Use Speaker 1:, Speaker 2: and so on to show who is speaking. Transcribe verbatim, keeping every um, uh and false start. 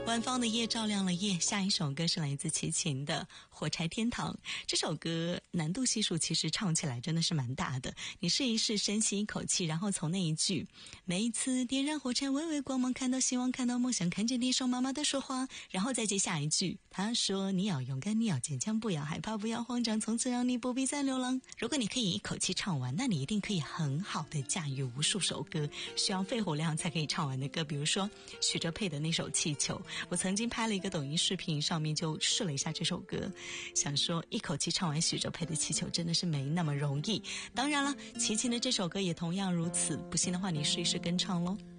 Speaker 1: 晚风的夜照亮了夜，下一首歌是来自齐秦的《火柴天堂》。这首歌难度系数其实唱起来真的是蛮大的，你试一试，深吸一口气，然后从那一句每一次点燃火柴，微微光芒，看到希望，看到梦想，看见你手妈妈的说话，然后再接下一句，他说你要勇敢，你要坚强，不要害怕，不要慌张，从此让你不必再流浪。如果你可以一口气唱完，那你一定可以很好的驾驭无数首歌需要肺活量才可以唱完的歌，比如说许哲佩的那首气球。我曾经拍了一个抖音视频，上面就试了一下这首歌，想说一口气唱完许哲佩的气球真的是没那么容易。当然了，齐秦的这首歌也同样如此，不信的话你试一试跟唱咯。